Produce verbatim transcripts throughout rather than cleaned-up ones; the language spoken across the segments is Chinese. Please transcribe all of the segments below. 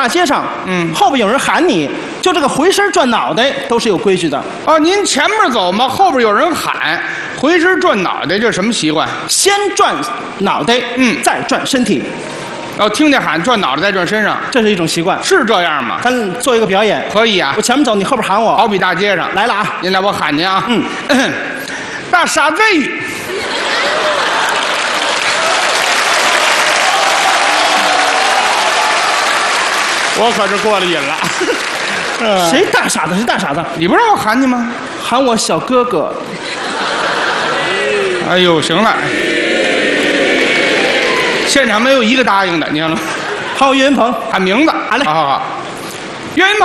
大街上， 嗯后边有人喊你，就这个回身转脑袋都是有规矩的。 哦，您前面走嘛，后边有人喊，回身转脑袋，这什么习惯？ 先转脑袋， 嗯再转身体， 哦，听见喊转脑袋再转身上， 这是一种习惯。 是这样吗？ 咱做一个表演， 可以啊我，前面走，你后边喊我。 好比大街上， 来了啊！ 您来我喊您啊， 嗯， 大傻子。我可是过了瘾了。嗯谁大傻子？谁大傻子？ 你不让我喊你吗？ 喊我小哥哥。 哎呦，行了，现场没有一个答应的，你看了吗？ 喊我岳云鹏。 喊名字， 好嘞好好好，岳云鹏，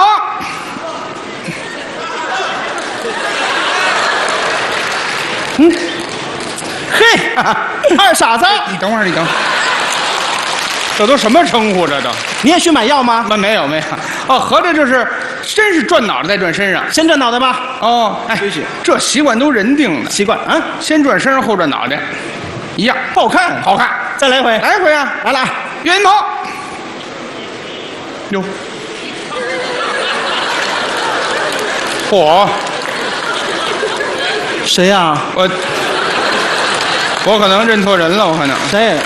嗯，嘿，二傻子， 你等会儿，你等会儿，这都什么称呼？这都你也去买药吗？ 没没有没有哦，合着就是真是转脑袋再转身上先转脑袋吧。 哦。哎规矩， 这习惯都人定的， 习惯啊， 先转身后转脑袋，一样不好看， 好看。 再来一回， 来回啊， 来了啊！ 岳云鹏，哟，嚯！ 谁呀？ 我我可能认错人了，我可能谁？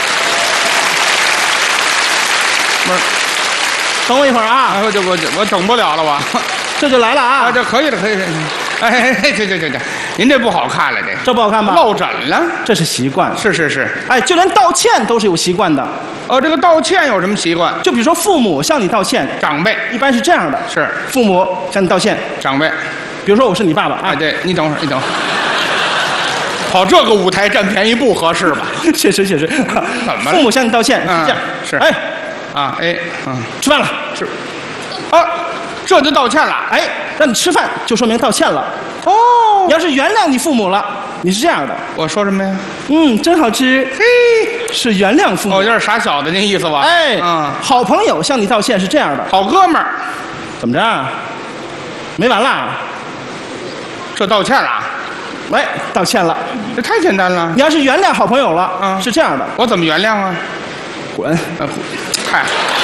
不是， 等我一会儿啊， 哎，我就我我整不了了，我这就来了啊， 啊！ 这可以了，可以了。哎哎哎，这这这这，您这不好看了，这这不好看吧？ 落枕了。 这是习惯。 是是是， 哎，就连道歉都是有习惯的。 哦，这个道歉有什么习惯？ 就比如说父母向你道歉， 长辈一般是这样的： 是父母向你道歉， 长辈， 比如说我是你爸爸啊哎，，对你等会儿，你等会儿，跑这个舞台占便宜不合适吧？ 确实确实。 怎么了父母向你道歉是嗯这样， 是哎， 啊，哎，嗯， 吃饭了， 是，啊，这就道歉了。 哎，让你吃饭就说明道歉了。 哦， 你要是原谅你父母了，你是这样的， 我说什么呀？ 嗯，真好吃， 嘿， 是原谅父母。 哦，有点傻小的那意思吧？ 哎， 嗯， 好朋友向你道歉是这样的， 好哥们儿， 怎么着？没完啦？ 这道歉了， 喂，道歉了。 这太简单了。 你要是原谅好朋友了， 嗯是这样的， 我怎么原谅啊？ 滚。 呃嗨，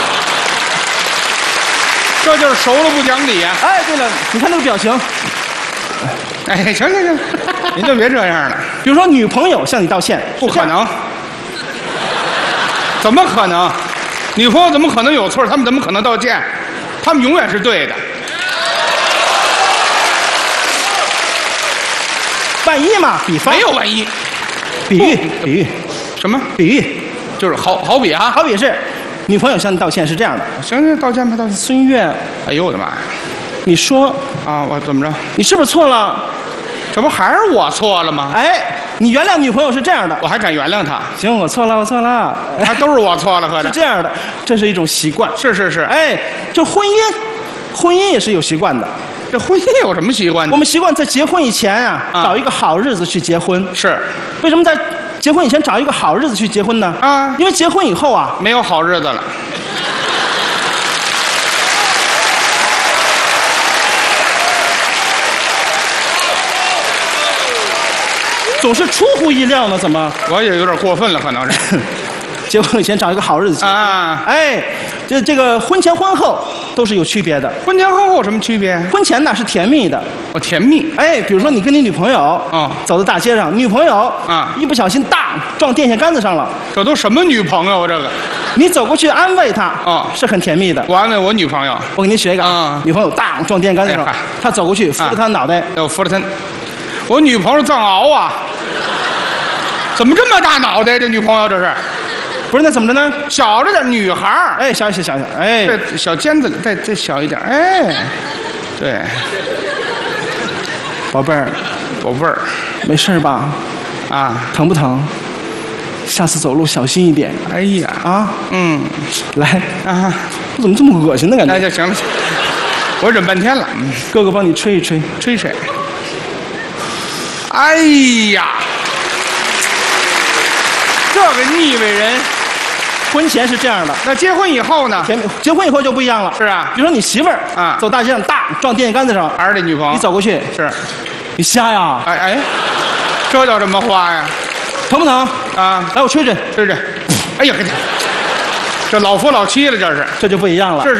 这就是熟了不讲理啊！ 哎，对了，你看那个表情， 哎，行行行，您就别这样了， 比如说女朋友向你道歉， 不可能，怎么可能？女朋友怎么可能有错？他们怎么可能道歉？他们永远是对的。 万一嘛，比方没有万一， 比喻，比喻， 什么？ 比喻， 就是好好比啊。 好比是女朋友向你道歉是这样的， 行行，道歉吧，道歉。 孙悦， 哎呦我的妈呀！ 你说啊，我怎么着？ 你是不是错了？ 这不还是我错了吗？ 哎，你原谅女朋友是这样的， 我还敢原谅他？ 行，我错了，我错了， 还都是我错了，合着。 是这样的，这是一种习惯。 是是是， 哎，就婚姻，婚姻也是有习惯的。 这婚姻有什么习惯呢？ 我们习惯在结婚以前啊， 啊找一个好日子去结婚。 是为什么在结婚以前找一个好日子去结婚呢？ 啊因为结婚以后啊， 没有好日子了。 总是出乎意料呢。怎么？ 我也有点过分了，可能是。 结婚以前找一个好日子去。 啊， 哎，这这个婚前婚后都是有区别的。 婚前婚后有什么区别？ 婚前呢是甜蜜的， 我甜蜜哎，比如说你跟你女朋友， 哦走在大街上，女朋友啊一不小心大撞电线杆子上了， 这都什么女朋友啊？这个你走过去安慰她， 哦是很甜蜜的。 我安慰我女朋友， 我给您学一个啊女朋友大撞电线杆子上哎嗨， 她走过去扶着她脑袋， 要扶着她。我女朋友藏獒啊，怎么这么大脑袋？这女朋友这是不是那怎么着呢？ 小着点，女孩儿， 哎，小小小小，哎， 这小尖子再再小一点，哎，对， 宝贝儿， 宝贝儿没事吧？ 啊， 疼不疼？下次走路小心一点哎呀， 啊！ 嗯来， 啊， 我怎么这么恶心的感觉？ 那就行了，我忍半天了，嗯， 哥哥帮你吹一吹。 吹谁？哎呀，这个腻味人。 婚前是这样的， 那结婚以后呢？ 甜蜜结婚以后就不一样了。 是啊比如说你媳妇儿啊走大街上大撞电线杆子上， 还是这女朋友？ 你走过去， 是， 你瞎呀？ 哎哎，这叫什么话呀？ 疼不疼？ 啊， 来，我吹吹， 这这，哎呀，这老夫老妻了，这是。 这就不一样了。 是